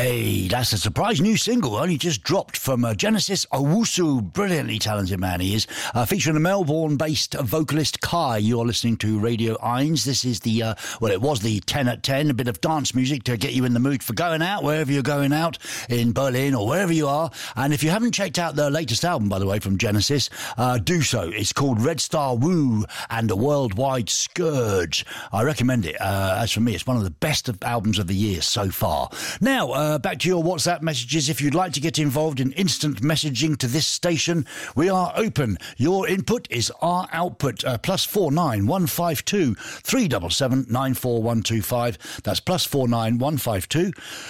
Hey, that's a surprise new single, only just dropped from Genesis Owusu. Brilliantly talented man he is. Featuring a Melbourne-based vocalist, Kai. You're listening to Radio Eins. This is the, it was the 10 at 10, a bit of dance music to get you in the mood for going out, wherever you're going out, in Berlin or wherever you are. And if you haven't checked out their latest album, by the way, from Genesis, do so. It's called Red Star Woo and a Worldwide Scourge. I recommend it. As for me, it's one of the best albums of the year so far. Now, back to your WhatsApp messages. If you'd like to get involved in instant messaging to this station, we are open. Your input is our output. +49 152 377 94125. That's +49 152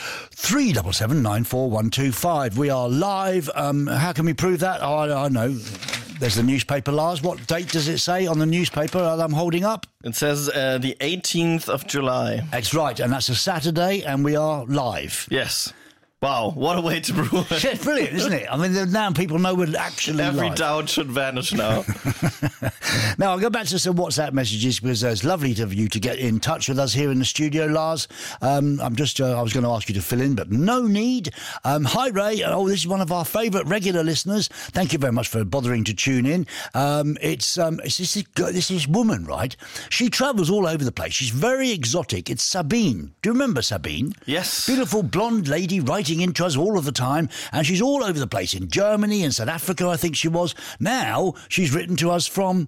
377 94125. We are live. How can we prove that? I know. There's the newspaper, Lars. What date does it say on the newspaper I'm holding up? It says the 18th of July. That's right, and that's a Saturday, and we are live. Yes. Wow, what a way to prove it. It's brilliant, isn't it? I mean, now people know we're actually Every live. doubt should vanish now. Now, I'll go back to some WhatsApp messages because it's lovely of you to get in touch with us here in the studio, Lars. I was going to ask you to fill in, but no need. Hi, Ray. Oh, this is one of our favourite regular listeners. Thank you very much for bothering to tune in. It's this woman, right? She travels all over the place. She's very exotic. It's Sabine. Do you remember Sabine? Yes. Beautiful blonde lady writing into us all of the time, and she's all over the place in Germany and South Africa, I think she was. Now she's written to us from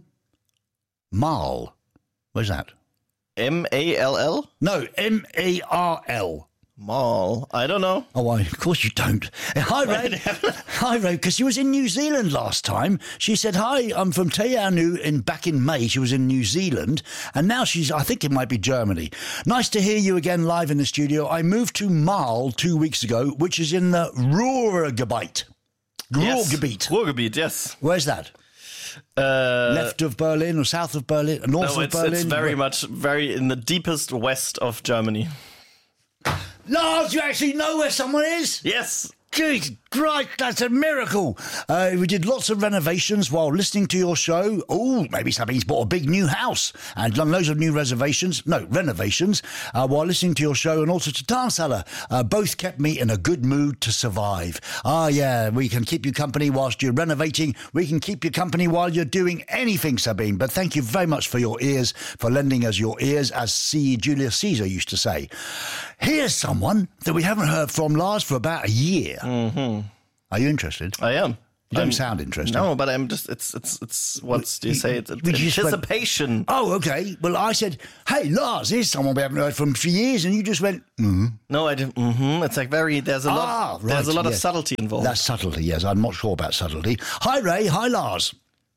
Marl. Where's that? M-A-L-L? No, M-A-R-L. Mall. I don't know. Oh, of course you don't. Hi, Ray. Hi, Ray, because she was in New Zealand last time. She said, hi, I'm from Te Anau back in May. She was in New Zealand, and now I think it might be Germany. Nice to hear you again live in the studio. I moved to Marl 2 weeks ago, which is in the Ruhrgebiet. Ruhrgebiet. Ruhrgebiet, yes. Where's that? Left of Berlin or south of Berlin? North of Berlin? It's very in the deepest west of Germany. Lars, you actually know where someone is? Yes. Jesus Christ, that's a miracle. We did lots of renovations while listening to your show. Oh, maybe somebody's bought a big new house and done loads of renovations while listening to your show, and also to Dancella. Both kept me in a good mood to survive. Yeah, we can keep you company whilst you're renovating. We can keep you company while you're doing anything, Sabine. But thank you very much for your ears, for lending us your ears, as Julius Caesar used to say. Here's someone that we haven't heard from, Lars, for about a year. Mm-hmm. Are you interested? I am. You don't sound interested. No, but I'm just, it's what do you say? It's anticipation. Oh, okay. Well, I said, hey, Lars, here's someone we haven't heard from for years, and you just went, mm-hmm. No, I didn't, mm-hmm. It's like there's a lot of subtlety involved. That's subtlety, yes. I'm not sure about subtlety. Hi, Ray. Hi, Lars.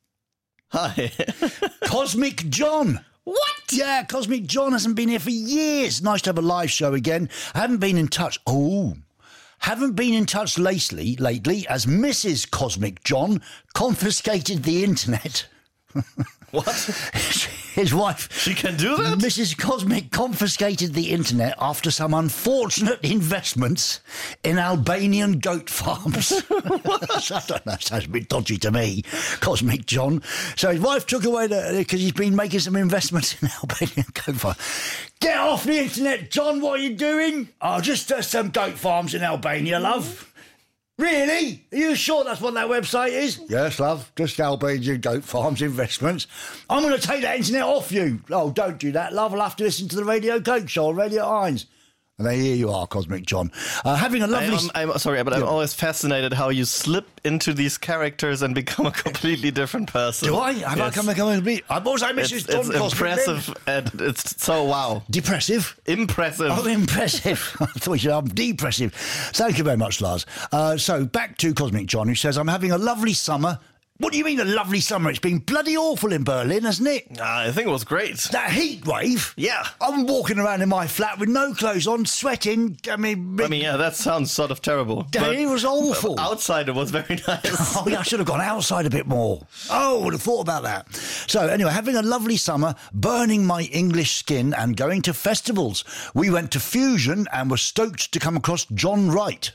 Hi. Cosmic John. What? Yeah, Cosmic John hasn't been here for years. Nice to have a live show again. I haven't been in touch. Haven't been in touch lately as Mrs. Cosmic John confiscated the internet. What? His wife... She can do that? Mrs. Cosmic confiscated the internet after some unfortunate investments in Albanian goat farms. I don't know, sounds a bit dodgy to me, Cosmic John. So his wife took away because he's been making some investments in Albanian goat farms. Get off the internet, John, what are you doing? Oh, just some goat farms in Albania, love. Really? Are you sure that's what that website is? Yes, love. Just Albanian goat farms investments. I'm going to take that internet off you. Oh, don't do that, love. I'll have to listen to the Radio Coke Show on Radio Eins. And there you are, Cosmic John. Having a lovely... I'm sorry, but I'm always fascinated how you slip into these characters and become a completely different person. Do I? Have I become a complete... I'm also Mrs. John Cosmic. It's impressive, and it's so wow. Depressive? Impressive. Oh, impressive. I thought you said I'm depressive. Thank you very much, Lars. So, back to Cosmic John, who says, I'm having a lovely summer. What do you mean a lovely summer? It's been bloody awful in Berlin, hasn't it? I think it was great. That heat wave? Yeah. I'm walking around in my flat with no clothes on, sweating. I mean, yeah, that sounds sort of terrible. It was awful. Outside it was very nice. Oh, yeah, I should have gone outside a bit more. Oh, I would have thought about that. So, anyway, having a lovely summer, burning my English skin and going to festivals. We went to Fusion and were stoked to come across John Wright.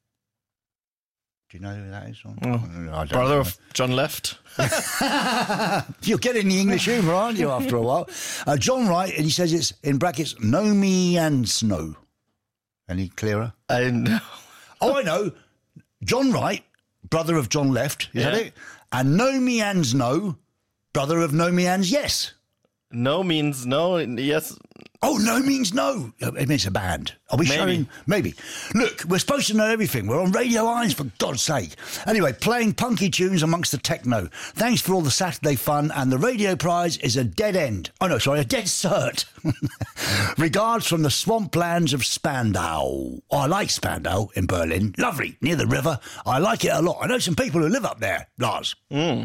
Do you know who that is? Brother of John Left. You're getting the English humour, aren't you, after a while? John Wright, and he says it's, in brackets, Know Me and Snow. Any clearer? I know. Oh, I know. John Wright, brother of John Left, is that it? And No Means No, brother of No Means Yes. No means no, yes. Oh, No means no. It means a band. Are we showing? Maybe. Look, we're supposed to know everything. We're on Radio Irons, for God's sake. Anyway, playing punky tunes amongst the techno. Thanks for all the Saturday fun, and the radio prize is a dead end. Oh, no, sorry, a dead cert. Regards from the swamplands of Spandau. Oh, I like Spandau in Berlin. Lovely, near the river. I like it a lot. I know some people who live up there, Lars. And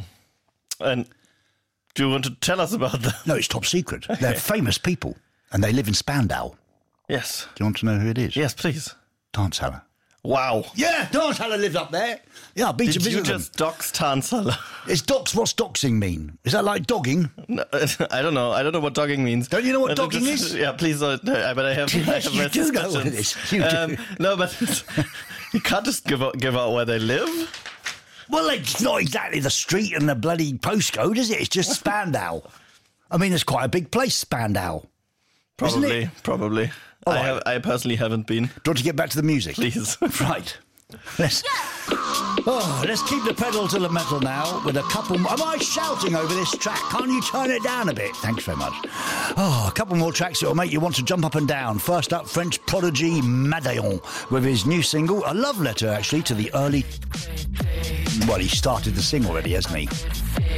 do you want to tell us about that? No, it's top secret. They're famous people. And they live in Spandau. Yes. Do you want to know who it is? Yes, please. Tarnshaller. Wow. Yeah, Tarnshaller lives up there. Yeah, I've been to Did you visit them. just dox Tarnshaller? What's doxing mean? Is that like dogging? No, I don't know. I don't know what dogging means. Don't you know what dogging is? Yeah, please don't. But I have. Yes, you do know what it is. You do. No, but you can't just give out where they live. Well, it's not exactly the street and the bloody postcode, is it? It's just Spandau. I mean, it's quite a big place, Spandau. Probably. Right. I personally haven't been. Do you want to get back to the music? Please. Right. Let's keep the pedal to the metal now with a couple more. Am I shouting over this track? Can't you turn it down a bit? Thanks very much. Oh, a couple more tracks that will make you want to jump up and down. First up, French prodigy Madeon with his new single, a love letter actually to the early... Well, he started to sing already, hasn't he?